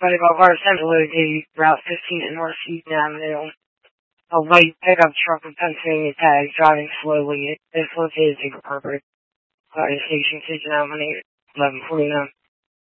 25 cars centrally to Route 15 at North Eaton Avenue. A white pickup truck with Pennsylvania tags driving slowly. It's located at Parker Fire Station, Kitchen Avenue, 11:49.